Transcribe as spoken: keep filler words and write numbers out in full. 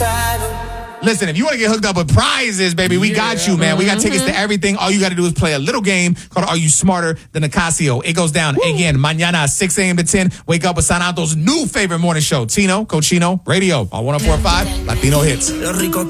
Listen, if you want to get hooked up with prizes, baby, we yeah. got you, man. We got tickets to everything. All you got to do is play a little game called Are You Smarter Than Nicasio? It goes down Woo. again, mañana, six a.m. to ten. Wake up with San Anton's new favorite morning show, Tino, Cochino, Radio, on one oh four point five, Latino Hits.